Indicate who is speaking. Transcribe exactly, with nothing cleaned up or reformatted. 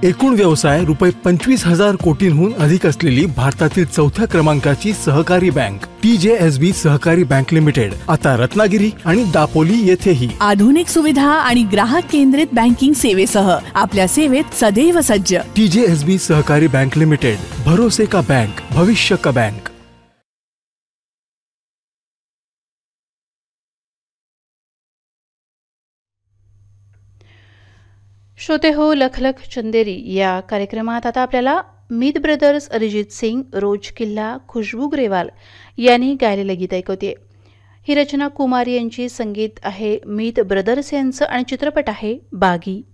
Speaker 1: एकूण व्यवसाय रुपये पंचवीस हजार कोटींहून अधिक असलेली भारतातील चौथ्या क्रमांकाची सहकारी बँक टी जे एस बी सहकारी बँक लिमिटेड आता रत्नागिरी आणि दापोली येथेही
Speaker 2: आधुनिक सुविधा आणि ग्राहक केंद्रित बँकिंग सेवेसह आपल्या सेवेत सदैव सज्ज.
Speaker 1: टी जे एस बी सहकारी बँक लिमिटेड, भरोसे का बैंक, भविष्य का बैंक.
Speaker 3: श्रोते हो, लखलख चंदेरी या कार्यक्रमात आता आपल्याला मीत ब्रदर्स, अरिजित सिंग, रोज किल्ला, खुशबू ग्रेवाल यांनी गायलेलं गीत ऐकवते. ही रचना कुमार यांची, संगीत आहे मीत ब्रदर्स यांचं आणि चित्रपट आहे बागी.